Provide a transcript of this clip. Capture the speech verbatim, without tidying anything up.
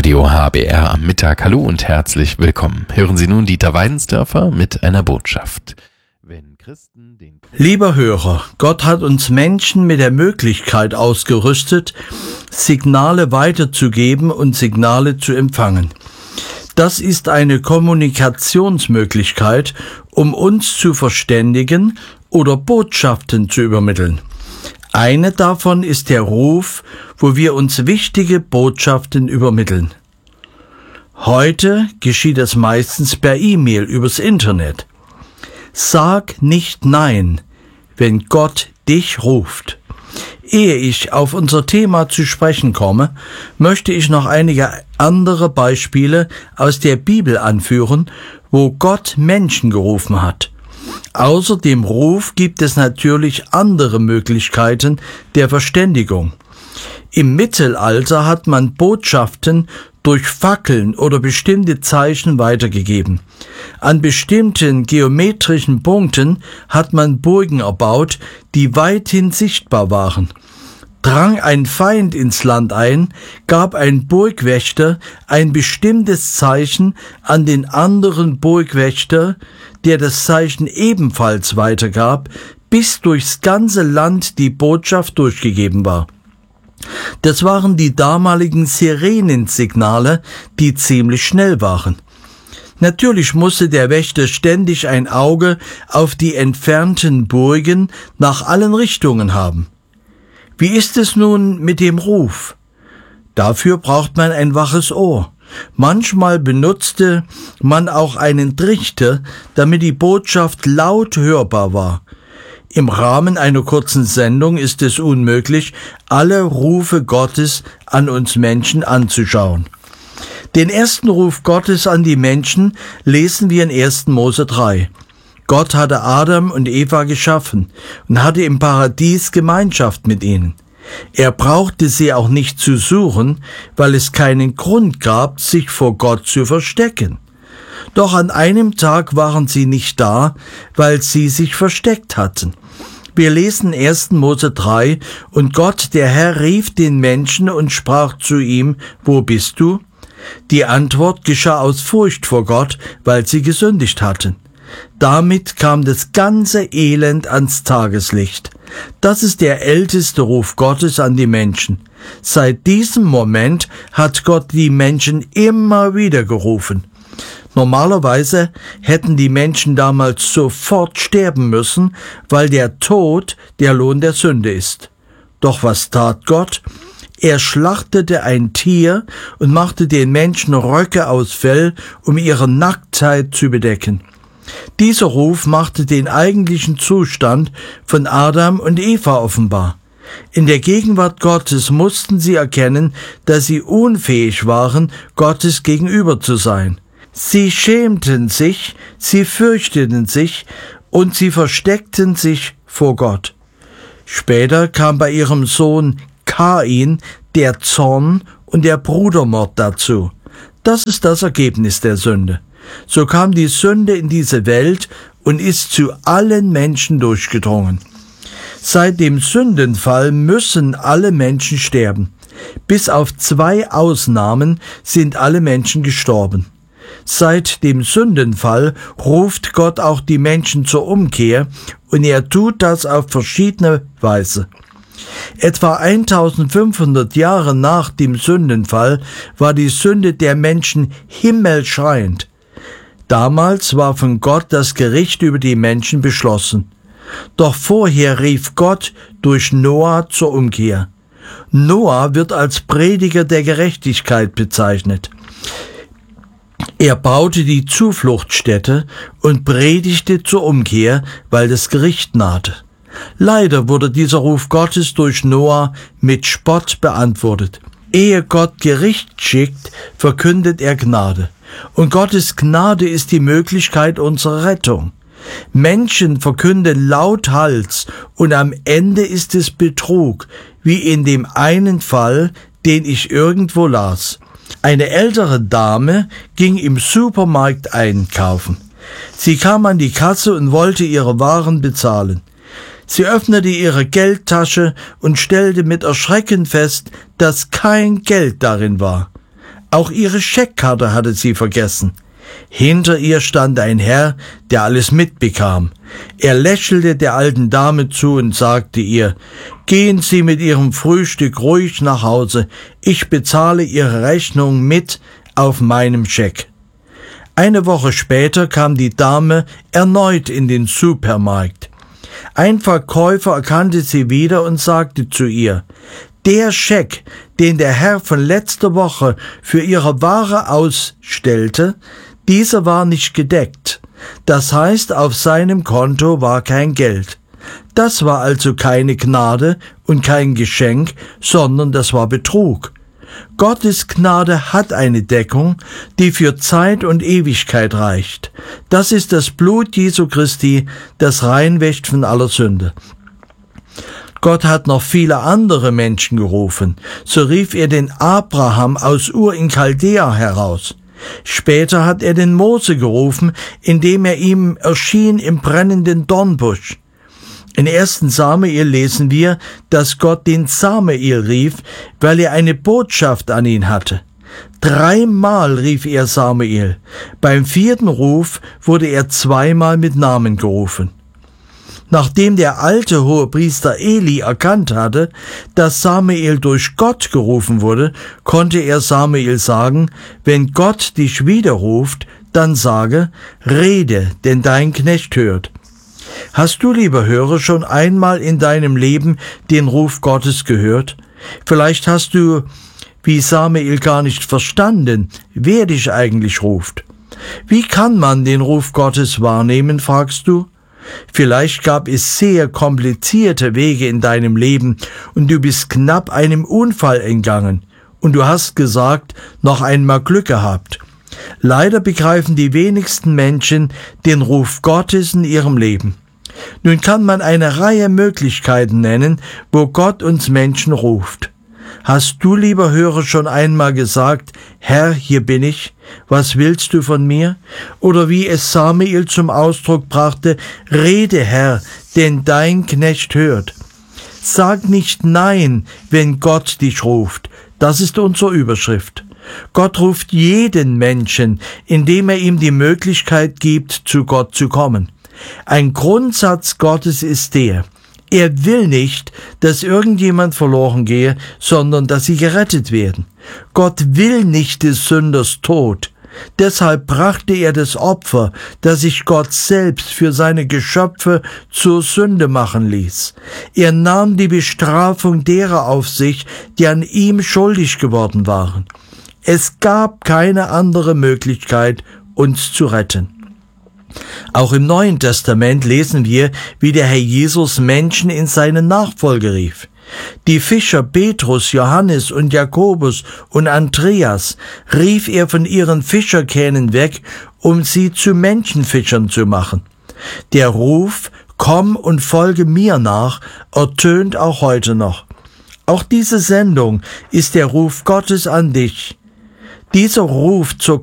Radio H B R am Mittag. Hallo und herzlich willkommen. Hören Sie nun Dieter Weidensdörfer mit einer Botschaft. Wenn Christen den Lieber Hörer, Gott hat uns Menschen mit der Möglichkeit ausgerüstet, Signale weiterzugeben und Signale zu empfangen. Das ist eine Kommunikationsmöglichkeit, um uns zu verständigen oder Botschaften zu übermitteln. Eine davon ist der Ruf, wo wir uns wichtige Botschaften übermitteln. Heute geschieht es meistens per E-Mail übers Internet. Sag nicht Nein, wenn Gott dich ruft. Ehe ich auf unser Thema zu sprechen komme, möchte ich noch einige andere Beispiele aus der Bibel anführen, wo Gott Menschen gerufen hat. Außer dem Ruf gibt es natürlich andere Möglichkeiten der Verständigung. Im Mittelalter hat man Botschaften durch Fackeln oder bestimmte Zeichen weitergegeben. An bestimmten geometrischen Punkten hat man Burgen erbaut, die weithin sichtbar waren. Drang ein Feind ins Land ein, gab ein Burgwächter ein bestimmtes Zeichen an den anderen Burgwächter, der das Zeichen ebenfalls weitergab, bis durchs ganze Land die Botschaft durchgegeben war. Das waren die damaligen Sirenensignale, die ziemlich schnell waren. Natürlich musste der Wächter ständig ein Auge auf die entfernten Burgen nach allen Richtungen haben. Wie ist es nun mit dem Ruf? Dafür braucht man ein waches Ohr. Manchmal benutzte man auch einen Trichter, damit die Botschaft laut hörbar war. Im Rahmen einer kurzen Sendung ist es unmöglich, alle Rufe Gottes an uns Menschen anzuschauen. Den ersten Ruf Gottes an die Menschen lesen wir in ersten Mose drei. Gott hatte Adam und Eva geschaffen und hatte im Paradies Gemeinschaft mit ihnen. Er brauchte sie auch nicht zu suchen, weil es keinen Grund gab, sich vor Gott zu verstecken. Doch an einem Tag waren sie nicht da, weil sie sich versteckt hatten. Wir lesen ersten Mose drei, und Gott, der Herr, rief den Menschen und sprach zu ihm, wo bist du? Die Antwort geschah aus Furcht vor Gott, weil sie gesündigt hatten. Damit kam das ganze Elend ans Tageslicht. Das ist der älteste Ruf Gottes an die Menschen. Seit diesem Moment hat Gott die Menschen immer wieder gerufen. Normalerweise hätten die Menschen damals sofort sterben müssen, weil der Tod der Lohn der Sünde ist. Doch was tat Gott? Er schlachtete ein Tier und machte den Menschen Röcke aus Fell, um ihre Nacktheit zu bedecken. Dieser Ruf machte den eigentlichen Zustand von Adam und Eva offenbar. In der Gegenwart Gottes mussten sie erkennen, dass sie unfähig waren, Gottes gegenüber zu sein. Sie schämten sich, sie fürchteten sich und sie versteckten sich vor Gott. Später kam bei ihrem Sohn Kain der Zorn und der Brudermord dazu. Das ist das Ergebnis der Sünde. So kam die Sünde in diese Welt und ist zu allen Menschen durchgedrungen. Seit dem Sündenfall müssen alle Menschen sterben. Bis auf zwei Ausnahmen sind alle Menschen gestorben. Seit dem Sündenfall ruft Gott auch die Menschen zur Umkehr, und er tut das auf verschiedene Weise. Etwa eintausendfünfhundert Jahre nach dem Sündenfall war die Sünde der Menschen himmelschreiend. Damals war von Gott das Gericht über die Menschen beschlossen. Doch vorher rief Gott durch Noah zur Umkehr. Noah wird als Prediger der Gerechtigkeit bezeichnet. Er baute die Zufluchtsstätte und predigte zur Umkehr, weil das Gericht nahte. Leider wurde dieser Ruf Gottes durch Noah mit Spott beantwortet. Ehe Gott Gericht schickt, verkündet er Gnade. Und Gottes Gnade ist die Möglichkeit unserer Rettung. Menschen verkünden lauthals und am Ende ist es Betrug, wie in dem einen Fall, den ich irgendwo las. Eine ältere Dame ging im Supermarkt einkaufen. Sie kam an die Kasse und wollte ihre Waren bezahlen. Sie öffnete ihre Geldtasche und stellte mit Erschrecken fest, dass kein Geld darin war. Auch ihre Scheckkarte hatte sie vergessen. Hinter ihr stand ein Herr, der alles mitbekam. Er lächelte der alten Dame zu und sagte ihr: »Gehen Sie mit Ihrem Frühstück ruhig nach Hause. Ich bezahle Ihre Rechnung mit auf meinem Scheck.« Eine Woche später kam die Dame erneut in den Supermarkt. Ein Verkäufer erkannte sie wieder und sagte zu ihr: »Der Scheck, den der Herr von letzter Woche für Ihre Ware ausstellte, dieser war nicht gedeckt. Das heißt, auf seinem Konto war kein Geld. Das war also keine Gnade und kein Geschenk, sondern das war Betrug. Gottes Gnade hat eine Deckung, die für Zeit und Ewigkeit reicht. Das ist das Blut Jesu Christi, das reinwäscht von aller Sünde.« Gott hat noch viele andere Menschen gerufen. So rief er den Abraham aus Ur in Chaldea heraus. Später hat er den Mose gerufen, indem er ihm erschien im brennenden Dornbusch. In ersten Samuel lesen wir, dass Gott den Samuel rief, weil er eine Botschaft an ihn hatte. Dreimal rief er Samuel. Beim vierten Ruf wurde er zweimal mit Namen gerufen. Nachdem der alte Hohepriester Eli erkannt hatte, dass Samuel durch Gott gerufen wurde, konnte er Samuel sagen: »Wenn Gott dich widerruft, dann sage: Rede, denn dein Knecht hört.« Hast du, lieber Hörer, schon einmal in deinem Leben den Ruf Gottes gehört? Vielleicht hast du, wie Samuel, gar nicht verstanden, wer dich eigentlich ruft. Wie kann man den Ruf Gottes wahrnehmen, fragst du? Vielleicht gab es sehr komplizierte Wege in deinem Leben und du bist knapp einem Unfall entgangen und du hast gesagt, noch einmal Glück gehabt. Leider begreifen die wenigsten Menschen den Ruf Gottes in ihrem Leben. Nun kann man eine Reihe Möglichkeiten nennen, wo Gott uns Menschen ruft. Hast du, lieber Hörer, schon einmal gesagt: »Herr, hier bin ich, was willst du von mir?« Oder wie es Samuel zum Ausdruck brachte: »Rede, Herr, denn dein Knecht hört.« Sag nicht Nein, wenn Gott dich ruft. Das ist unsere Überschrift. Gott ruft jeden Menschen, indem er ihm die Möglichkeit gibt, zu Gott zu kommen. Ein Grundsatz Gottes ist der: Er will nicht, dass irgendjemand verloren gehe, sondern dass sie gerettet werden. Gott will nicht des Sünders Tod. Deshalb brachte er das Opfer, das sich Gott selbst für seine Geschöpfe zur Sünde machen ließ. Er nahm die Bestrafung derer auf sich, die an ihm schuldig geworden waren. Es gab keine andere Möglichkeit, uns zu retten. Auch im Neuen Testament lesen wir, wie der Herr Jesus Menschen in seine Nachfolge rief. Die Fischer Petrus, Johannes und Jakobus und Andreas rief er von ihren Fischerkähnen weg, um sie zu Menschenfischern zu machen. Der Ruf: »Komm und folge mir nach«, ertönt auch heute noch. Auch diese Sendung ist der Ruf Gottes an dich. Dieser Ruf zur